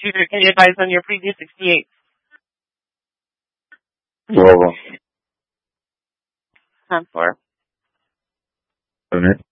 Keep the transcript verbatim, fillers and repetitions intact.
Tutor, can you advise on your previous sixty-eight? Volvo. Time for. Owner.